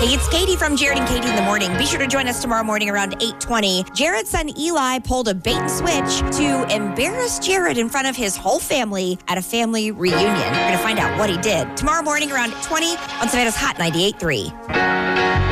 Hey, it's Katie from Jared and Katie in the Morning. Be sure to join us tomorrow morning around 8:20. Jared's son Eli pulled a bait and switch to embarrass Jared in front of his whole family at a family reunion. We're going to find out what he did tomorrow morning around 8:20 on Savannah's Hot 98.3.